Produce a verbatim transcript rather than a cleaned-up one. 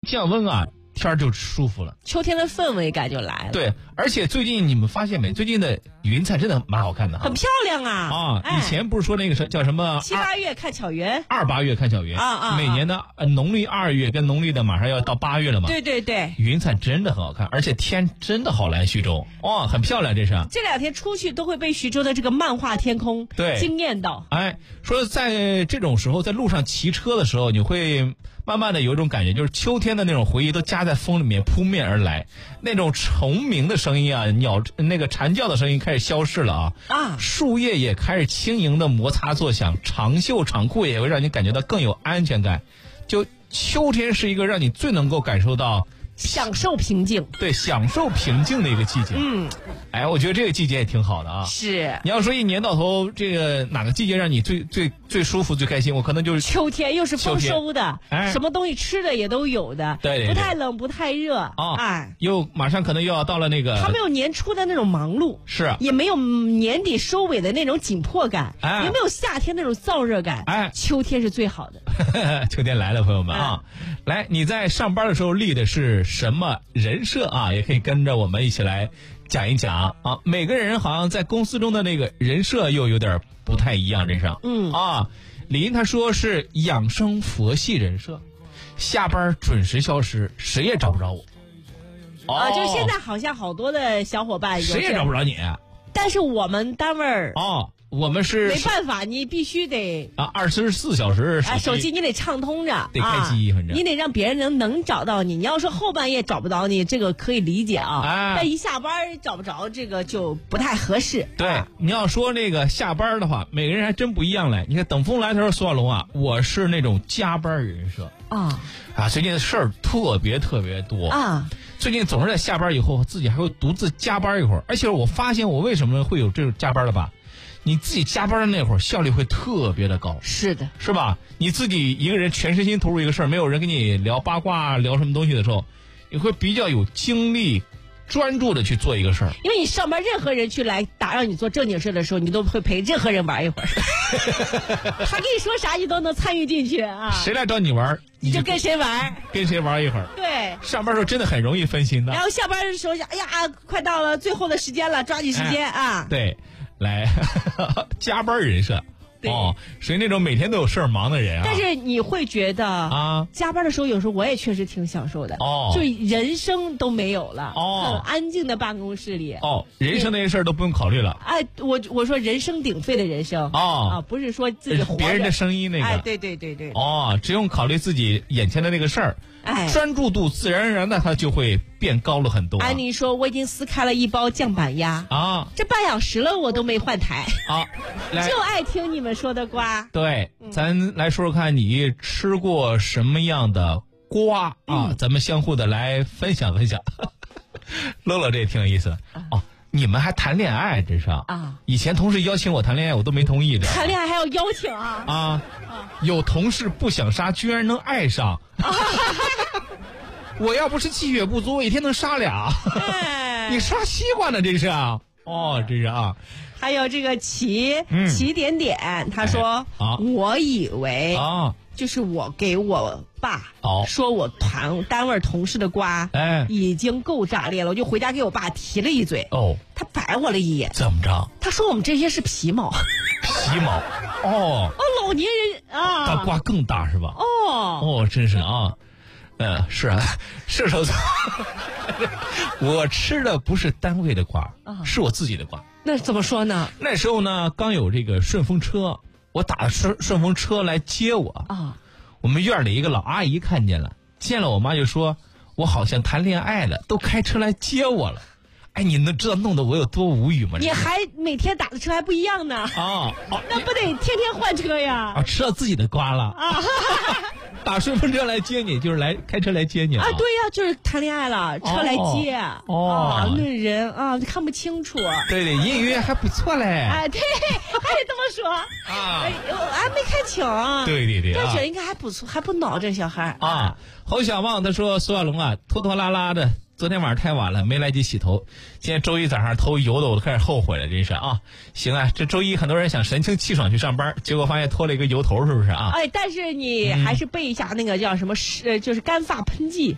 降温啊，天儿就舒服了， 秋天的氛围感就来了。 对，而且最近你们发现没？最近的云彩真的蛮好看的哈， 很漂亮啊！ 啊， 哎、 以前不是说那个叫什么七八月看巧圆， 二八月看巧圆啊啊， 每年的呃农历二月跟农历的马上要到八月了嘛。 对对对， 云彩真的很好看，而且天真的好蓝，徐州哦，很漂亮，这是。 这两天出去都会被徐州的这个漫画天空对惊艳到。 哎，说在这种时候，在路上骑车的时候，你会慢慢的有一种感觉，就是秋天的那种回忆都夹在风里面扑面而来，那种虫鸣的声音啊，鸟那个蝉叫的声音开始消失了啊啊， 树叶也开始轻盈的摩擦作响，长袖长裤也会让你感觉到更有安全感。就秋天是一个让你最能够感受到享受平静， 对，享受平静的一个季节。 嗯， 哎，我觉得这个季节也挺好的啊。 是。 你要说一年到头，这个哪个季节让你最最最舒服、最开心？我可能就是秋天，又是丰收的， 哎， 什么东西吃的也都有的， 对对对， 不太冷，不太热啊、 哦。 哎， 又马上可能又要到了那个， 它没有年初的那种忙碌， 是， 也没有年底收尾的那种紧迫感， 哎， 也没有夏天那种燥热感， 哎， 秋天是最好的。 秋天来了，朋友们啊，哎、来，你在上班的时候立的是什么人设啊？也可以跟着我们一起来讲一讲啊。每个人好像在公司中的那个人设又有点不太一样，人生。 嗯啊，李英他说是养生佛系人设，下班准时消失，谁也找不着我。 哦、啊，就现在好像好多的小伙伴谁也找不着你， 但是我们单位儿哦。我们是没办法，你必须得啊，二十四小时啊，手机你得畅通着， 得开机，反正、 啊、你得让别人能能找到你。你要说后半夜找不着你，这个可以理解啊， 哎、 但一下班找不着，这个就不太合适。 对， 啊、 你要说那个下班的话，每个人还真不一样嘞。你看，等风来的时候，苏小龙啊，我是那种加班人设啊啊，最近的事儿特别特别多啊。 最近总是在下班以后，自己还会独自加班一会儿，而且我发现我为什么会有这种加班的吧？你自己加班的那会儿效率会特别的高， 是的， 是吧？你自己一个人全身心投入一个事儿，没有人跟你聊八卦、聊什么东西的时候，你会比较有精力、专注的去做一个事儿。 因为你上班，任何人去来打扰你做正经事的时候，你都会陪任何人玩一会儿。他跟你说啥，你都能参与进去啊。 谁来找你玩， 你就跟谁玩， 跟谁玩一会儿。 对， 上班的时候真的很容易分心的。 然后下班的时候想，哎呀，快到了最后的时间了，抓紧时间、哎、啊。 对。来加班人设哦，属于那种每天都有事儿忙的人啊。 但是你会觉得啊，加班的时候有时候我也确实挺享受的哦， 就人生都没有了哦， 很安静的办公室里哦，人生那些事儿都不用考虑了。 哎，我我说人声鼎沸的人生哦啊，不是说自己活着别人的声音那个， 哎，对对对对， 哦，只用考虑自己眼前的那个事儿。 哎， 专注度自然而然的它就会变高了很多、啊。 安妮说我已经撕开了一包酱板鸭啊， 这半小时了我都没换台啊， 就爱听你们说的瓜。 对、嗯，咱来说说看你吃过什么样的瓜啊、嗯？咱们相互的来分享分享。乐乐这也挺有意思的、啊、哦。你们还谈恋爱，这是啊！以前同事邀请我谈恋爱，我都没同意的。 谈恋爱还要邀请啊！ 啊，啊有同事不想杀，居然能爱上。我要不是气血不足，我一天能杀俩。哎、你杀西瓜呢？这是啊！哦，这是啊。 还有这个起起点点，他说、 哎啊， 我以为啊。 就是我给我爸哦说我团单位同事的瓜， 哎， 已经够炸裂了，我就回家给我爸提了一嘴。 哦， 他白我了一眼。 怎么着？ 他说我们这些是皮毛。 皮毛？哦。 哦，老年人啊。 大瓜更大是吧？ 哦。 哦，真是啊。嗯、呃，是啊，是说我吃的不是单位的瓜，啊、是我自己的瓜。 那怎么说呢？ 那时候呢，刚有这个顺风车。我打顺顺风车来接我啊， 我们院里一个老阿姨看见了，见了我妈就说，我好像谈恋爱了，都开车来接我了。哎，你能知道弄得我有多无语吗？ 你还每天打的车还不一样呢啊， 那不得天天换车呀？ 啊，吃到自己的瓜了啊！打顺风车来接你，就是来开车来接你啊？对呀，就是谈恋爱了，车来接哦， 啊，那人啊看不清楚。 对对，隐约还不错嘞。 哎，对，还得这么说啊， 哎，我还没看清啊。 对对对， 但觉得应该还不错，还不孬这小孩啊。侯小旺他说苏小龙啊，拖拖拉拉的。昨天晚上太晚了，没来及洗头。今天周一早上头油的，我都开始后悔了，真是啊！行啊，这周一很多人想神清气爽去上班，结果发现拖了一个油头，是不是啊？ 哎，但是你还是备一下那个叫什么，呃，就是干发喷剂。